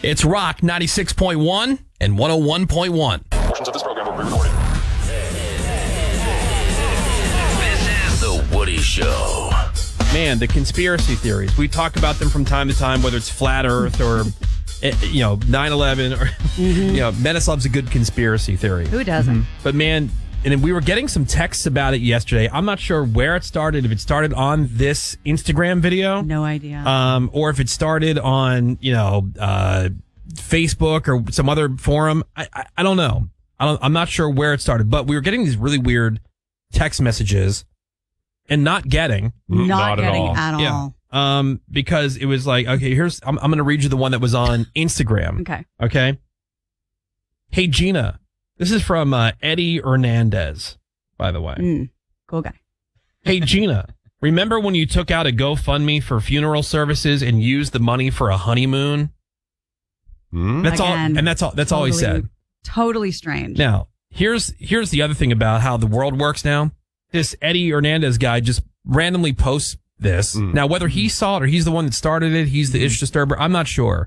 It's Rock 96.1 and 101.1. Portions of this program are pre-recorded. This is The Woody Show. Man, the conspiracy theories. We talk about them from time to time, whether it's flat Earth or, 9/11 or, Menace loves a good conspiracy theory. Who doesn't? But man, and we were getting some texts about it yesterday. I'm not sure where it started, if it started on this Instagram video. No idea. Or if it started on, Facebook or some other forum. I don't know. I'm not sure where it started, but we were getting these really weird text messages and not getting at all. Because it was like, okay, I'm going to read you the one that was on Instagram. Okay. Hey, Gina, this is from Eddie Hernandez, by the way. Cool guy. Hey, Gina, remember when you took out a GoFundMe for funeral services and used the money for a honeymoon? That's Again, all. And that's all he said. Totally strange. Now, here's the other thing about how the world works now. This Eddie Hernandez guy just randomly posts this. Now, whether he saw it or he's the one that started it, he's the ish disturber, I'm not sure.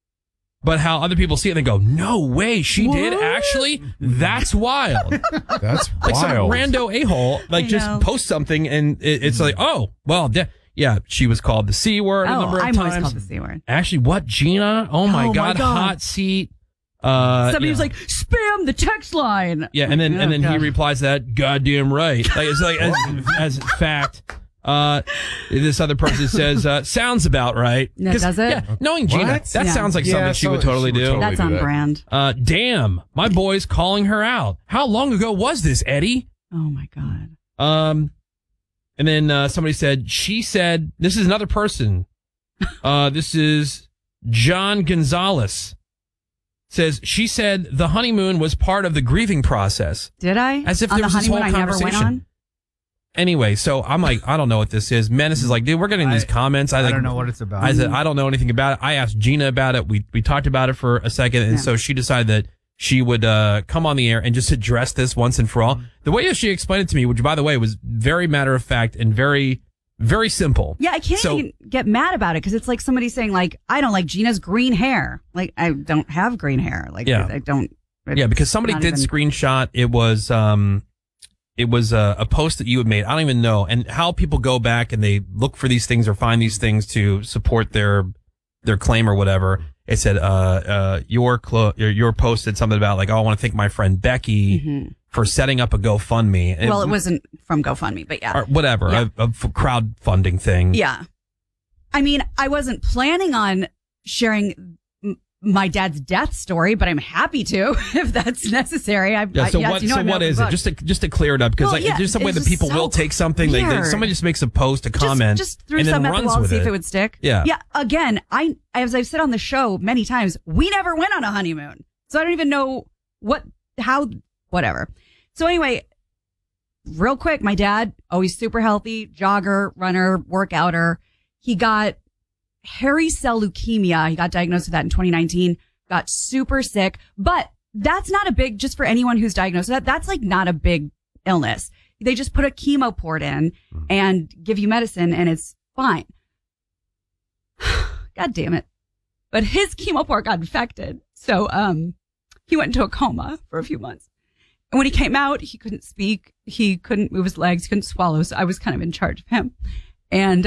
But how other people see it and they go, no way, she did actually? That's wild. That's like some wild. rando a-hole, just post something and it's like, oh, well, yeah, she was called the C word a number of times. I'm always called the C word. Actually, what, Gina? Oh my God, hot seat. Somebody was like, spam the text line. Yeah, and then he replies to that, goddamn right. Like, it's like as fact. This other person says, sounds about right. No, does it? Yeah, knowing Gina, that sounds like something she would totally do. That's on brand. Damn, my boy's calling her out. How long ago was this, Eddie? Oh my God. And then somebody said, she said, this is another person. This is John Gonzalez. Says, she said the honeymoon was part of the grieving process. Did I? As if on there was the this whole honeymoon I never conversation. went on? Anyway, so I'm like, I don't know what this is. Menace is like, dude, we're getting these comments. I don't know what it's about. I said, I don't know anything about it. I asked Gina about it. We talked about it for a second. And so she decided that she would come on the air and just address this once and for all. The way that she explained it to me, which, by the way, was very matter of fact and very, very simple. Yeah, I can't even get mad about it because it's like somebody saying, like, I don't like Gina's green hair. Like, I don't have green hair. Like, I don't. Yeah, because somebody did screenshot. It was a post that you had made. I don't even know. And how people go back and they look for these things or find these things to support their claim or whatever. It said, your post said something about like, oh, I want to thank my friend Becky for setting up a GoFundMe. Well, it wasn't from GoFundMe, but yeah. Or whatever, a crowdfunding thing. Yeah. I mean, I wasn't planning on sharing my dad's death story, but I'm happy to if that's necessary. What is it? Just to clear it up, because there's some way that people will take something. Like somebody just makes a post, a comment, just threw and then something at the runs wall to with see it. if it would stick. Yeah. Yeah. Again, as I've said on the show many times, we never went on a honeymoon, so I don't even know whatever. So anyway, real quick, my dad, always super healthy, jogger, runner, workouter. He got hairy cell leukemia. He got diagnosed with that in 2019. Got super sick, but that's not a big, just for anyone who's diagnosed with that's like not a big illness. They just put a chemo port in and give you medicine and it's fine. God damn it. But his chemo port got infected. So, he went into a coma for a few months. And when he came out, he couldn't speak. He couldn't move his legs. He couldn't swallow. So I was kind of in charge of him. And,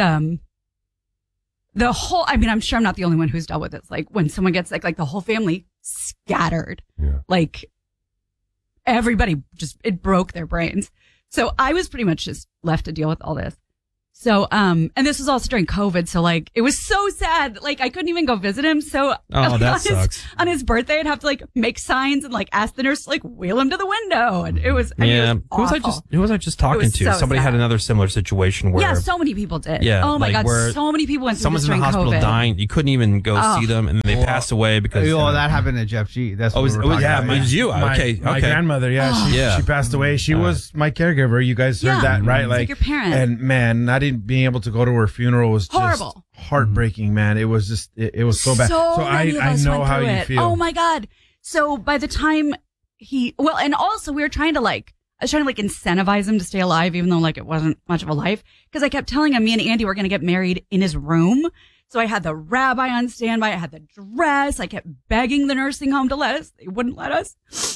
I'm sure I'm not the only one who's dealt with it. It's like when someone gets sick, like the whole family scattered. Yeah. Like everybody it broke their brains. So I was pretty much just left to deal with all this. So, and this was also during COVID. So like, it was so sad. Like I couldn't even go visit him. So that sucks. On his birthday, I'd have to like make signs and like ask the nurse to like wheel him to the window. And it was, Who was I just talking to? So somebody sad. had another similar situation where. Yeah, so many people did. Yeah. Oh my like God. So many people went through this someone's in during the hospital COVID. dying. You couldn't even go see them and they passed away because. that happened to Jeff G. That's what we're talking about. It was you. Okay. My grandmother, she passed away. She was my caregiver. You guys heard that, right? Like your parent. And man, not even being able to go to her funeral was horrible. Just heartbreaking, man. It was just, it was so bad. So I know how you feel. Oh my God. So by the time and also we were trying to I was trying to incentivize him to stay alive, even though it wasn't much of a life. Cause I kept telling him, me and Andy were going to get married in his room. So I had the rabbi on standby. I had the dress. I kept begging the nursing home to let us. They wouldn't let us.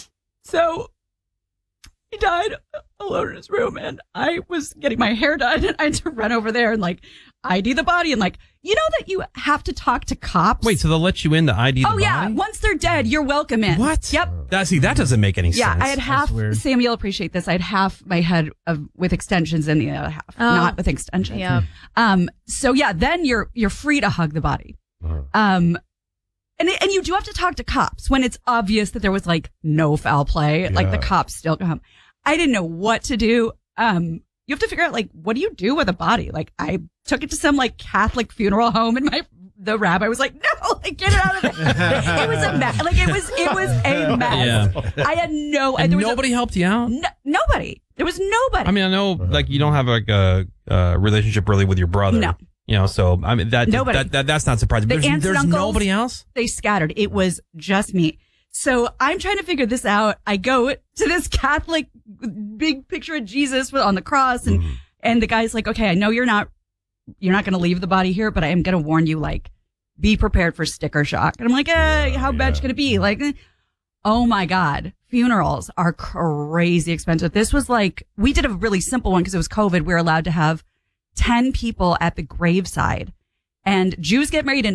So he died alone in his room, and I was getting my hair done, and I had to run over there and like ID the body, and like, you know that you have to talk to cops. Wait, so they'll let you in to ID the body? Oh yeah, once they're dead, you're welcome in. What? Yep. That doesn't make any sense. Yeah, I had half. Sam, you'll appreciate this. I had half my head with extensions, and the other half not with extensions. Yeah. So yeah, then you're free to hug the body. And you do have to talk to cops when it's obvious that there was like no foul play. Yeah. Like the cops still come. I didn't know what to do. You have to figure out like, what do you do with a body? Like I took it to some like Catholic funeral home, and the rabbi was like, no, like get it out of there. It was a mess. Like it was a mess. Yeah. I had no. And nobody helped you out. Nobody. There was nobody. I mean, I know like you don't have like a relationship really with your brother. No. You know, so I mean that's not surprising. There's uncles, nobody else. They scattered. It was just me. So I'm trying to figure this out. I go to this Catholic big picture of Jesus on the cross, and the guy's like, okay, I know you're not going to leave the body here, but I am going to warn you, like, be prepared for sticker shock. And I'm like, how bad's going to be? Like, oh my God, funerals are crazy expensive. This was like, we did a really simple one because it was COVID. We were allowed to have 10 people at the graveside. And Jews get buried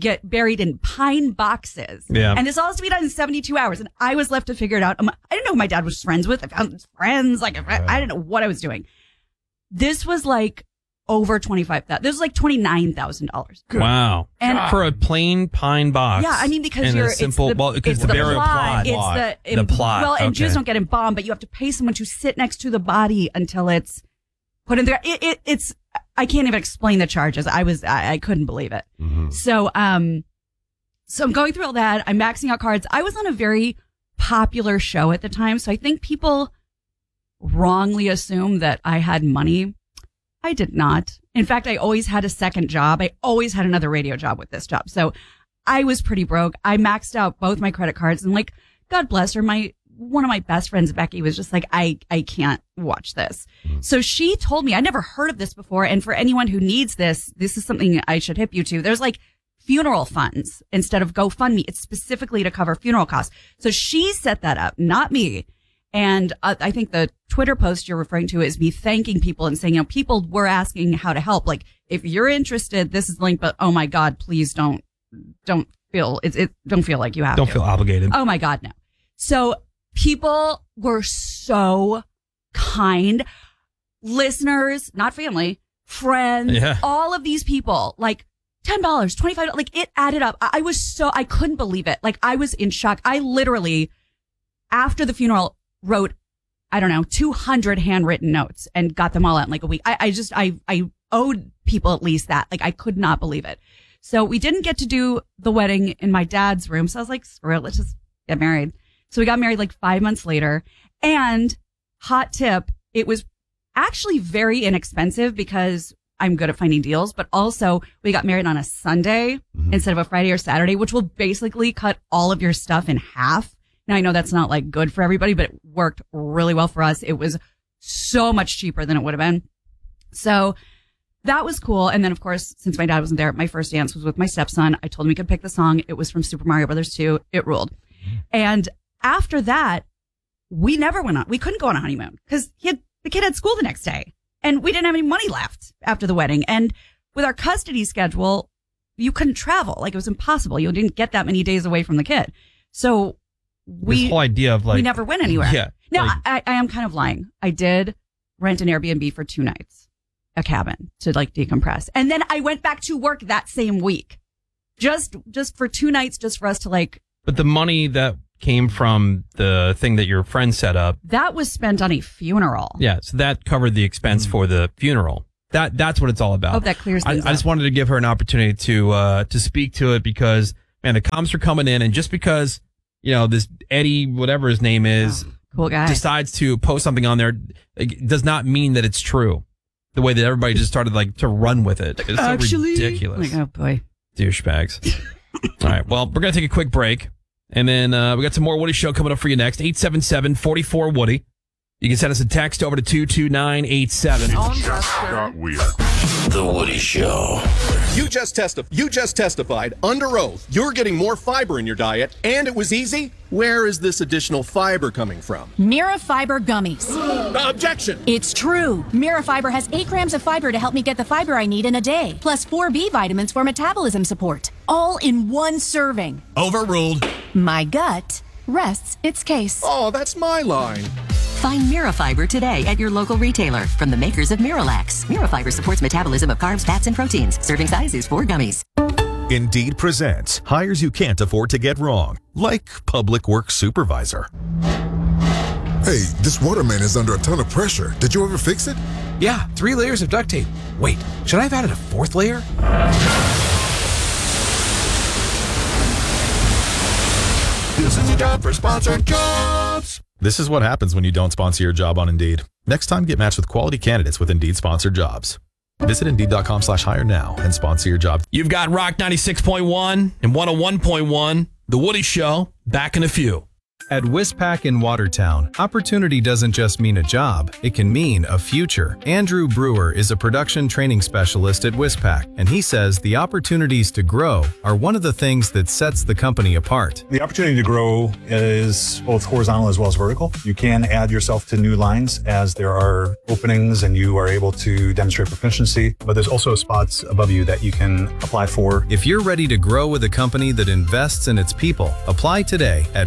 in pine boxes. Yeah. And this all has to be done in 72 hours. And I was left to figure it out. I didn't know who my dad was friends with. I found his friends. Like, I didn't know what I was doing. This was like over $25,000. This was like $29,000. Wow. And for a plain pine box. Yeah. I mean, because because the burial plot. It's the plot. Well, and Jews don't get embalmed, but you have to pay someone to sit next to the body until it's put in there. It's, I can't even explain the charges. I couldn't believe it. So I'm going through all that. I'm maxing out cards. I was on a very popular show at the time. So I think people wrongly assumed that I had money. I did not. In fact, I always had a second job. I always had another radio job with this job. So I was pretty broke. I maxed out both my credit cards, and like, God bless her, one of my best friends, Becky, was just like, I can't watch this. So she told me, I never heard of this before. And for anyone who needs this is something I should hip you to. There's like funeral funds instead of GoFundMe. It's specifically to cover funeral costs. So she set that up, not me. And I think the Twitter post you're referring to is me thanking people and saying, people were asking how to help. Like, if you're interested, this is the link, but oh my God, please don't feel like you have to. Don't feel obligated. Oh my God, no. So people were so kind. Listeners, not family, friends, all of these people, like $10, $25, like it added up. I couldn't believe it. Like I was in shock. I literally, after the funeral, wrote, 200 handwritten notes and got them all out in like a week. I owed people at least that. Like I could not believe it. So we didn't get to do the wedding in my dad's room. So I was like, screw it, let's just get married. So we got married like 5 months later. And hot tip, it was actually very inexpensive because I'm good at finding deals, but also we got married on a Sunday instead of a Friday or Saturday, which will basically cut all of your stuff in half. Now I know that's not like good for everybody, but it worked really well for us. It was so much cheaper than it would have been. So that was cool. And then of course, since my dad wasn't there, my first dance was with my stepson. I told him he could pick the song. It was from Super Mario Brothers 2. It ruled. And after that, we never went on. We couldn't go on a honeymoon because the kid had school the next day and we didn't have any money left after the wedding. And with our custody schedule, you couldn't travel. Like it was impossible. You didn't get that many days away from the kid. So this whole idea of like, we never went anywhere. Yeah. No, like, I am kind of lying. I did rent an Airbnb for 2 nights, a cabin to like decompress. And then I went back to work that same week, just for 2 nights, just for us to like. But the money that came from the thing that your friend set up, that was spent on a funeral. Yeah. So that covered the expense for the funeral. That's what it's all about. Oh, that clears things up. I just wanted to give her an opportunity to speak to it because, man, the comments are coming in, and just because, this Eddie, whatever his name is, cool guy, decides to post something on there, it does not mean that it's true. The way that everybody just started like to run with it. It's actually so ridiculous. Like, oh boy. Douchebags. All right. Well, we're going to take a quick break. And then we got some more Woody Show coming up for you next. 877-44-WOODY. You can send us a text over to 22987. It just got weird. The Woody Show. You just testified under oath you're getting more fiber in your diet, and it was easy? Where is this additional fiber coming from? Mirafiber gummies. Objection! It's true. Mirafiber has 8 grams of fiber to help me get the fiber I need in a day, plus 4 B vitamins for metabolism support, all in one serving. Overruled. My gut rests its case. Oh, that's my line. Find Mirafiber today at your local retailer from the makers of Miralax. Mirafiber supports metabolism of carbs, fats, and proteins. Serving size is 4 gummies. Indeed presents hires you can't afford to get wrong, like public works supervisor. Hey, this waterman is under a ton of pressure. Did you ever fix it? Yeah, 3 layers of duct tape. Wait, should I have added a 4th layer? This is a job for sponsored jobs. This is what happens when you don't sponsor your job on Indeed. Next time, get matched with quality candidates with Indeed sponsored jobs. Visit Indeed.com/hire now and sponsor your job. You've got Rock 96.1 and 101.1, The Woody Show, back in a few. At Wispac in Watertown, opportunity doesn't just mean a job, it can mean a future. Andrew Brewer is a production training specialist at Wispac, and he says the opportunities to grow are one of the things that sets the company apart. The opportunity to grow is both horizontal as well as vertical. You can add yourself to new lines as there are openings and you are able to demonstrate proficiency, but there's also spots above you that you can apply for. If you're ready to grow with a company that invests in its people, apply today at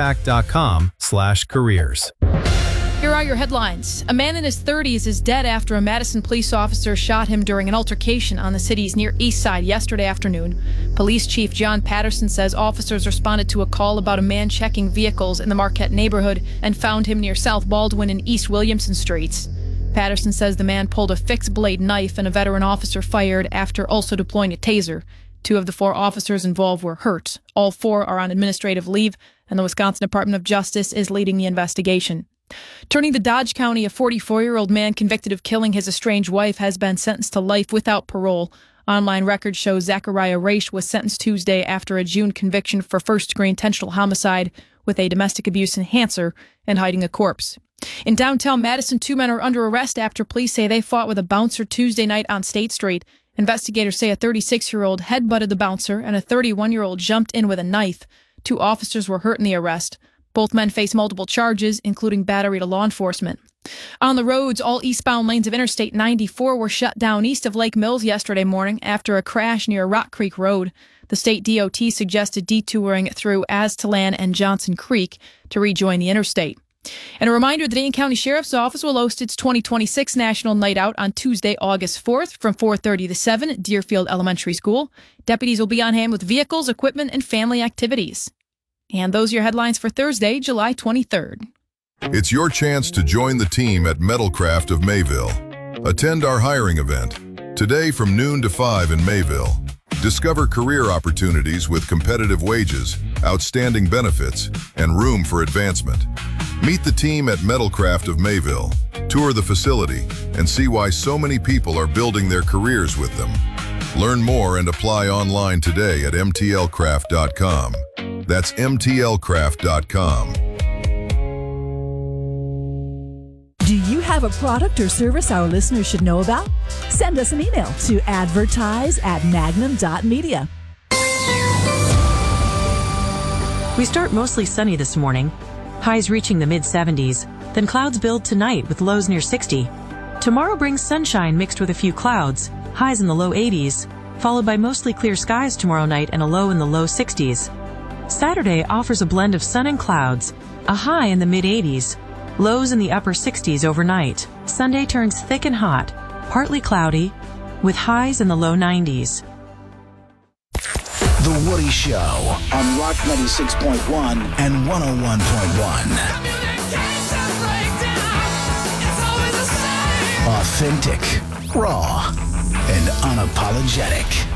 wispac.com/careers. Here are your headlines. A man in his 30s is dead after a Madison police officer shot him during an altercation on the city's Near East Side yesterday afternoon. Police Chief John Patterson says officers responded to a call about a man checking vehicles in the Marquette neighborhood and found him near South Baldwin and East Williamson streets. Patterson says the man pulled a fixed blade knife and a veteran officer fired after also deploying a taser. 2 of the 4 officers involved were hurt. All 4 are on administrative leave, and the Wisconsin Department of Justice is leading the investigation. Turning to Dodge County, a 44-year-old man convicted of killing his estranged wife has been sentenced to life without parole. Online records show Zachariah Raish was sentenced Tuesday after a June conviction for first-degree intentional homicide with a domestic abuse enhancer and hiding a corpse. In downtown Madison, 2 men are under arrest after police say they fought with a bouncer Tuesday night on State Street. Investigators say a 36-year-old headbutted the bouncer and a 31-year-old jumped in with a knife. 2 officers were hurt in the arrest. Both men face multiple charges, including battery to law enforcement. On the roads, all eastbound lanes of Interstate 94 were shut down east of Lake Mills yesterday morning after a crash near Rock Creek Road. The state DOT suggested detouring through Aztalan and Johnson Creek to rejoin the interstate. And a reminder, the Dane County Sheriff's Office will host its 2026 National Night Out on Tuesday, August 4th from 4:30 to 7 at Deerfield Elementary School. Deputies will be on hand with vehicles, equipment, and family activities. And those are your headlines for Thursday, July 23rd. It's your chance to join the team at Metalcraft of Mayville. Attend our hiring event today from noon to 5 in Mayville. Discover career opportunities with competitive wages, outstanding benefits, and room for advancement. Meet the team at Metalcraft of Mayville, tour the facility, and see why so many people are building their careers with them. Learn more and apply online today at mtlcraft.com. That's mtlcraft.com. Do you have a product or service our listeners should know about? Send us an email to advertise@magnum.media. We start mostly sunny this morning, highs reaching the mid-70s, then clouds build tonight with lows near 60. Tomorrow brings sunshine mixed with a few clouds, highs in the low 80s, followed by mostly clear skies tomorrow night and a low in the low 60s. Saturday offers a blend of sun and clouds, a high in the mid-80s, lows in the upper 60s overnight. Sunday turns thick and hot, partly cloudy, with highs in the low 90s. The Woody Show on Rock 96.1 and 101.1. Authentic, raw, and unapologetic.